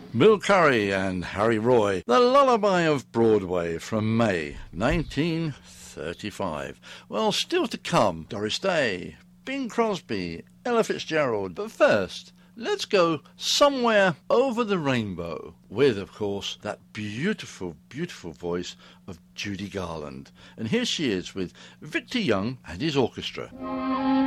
Bill Curry and Harry Roy, The Lullaby of Broadway from May 1935. Well, still to come, Doris Day, Bing Crosby, Ella Fitzgerald. But first, let's go somewhere over the rainbow with, of course, that beautiful, beautiful voice of Judy Garland. And here she is with Victor Young and his orchestra.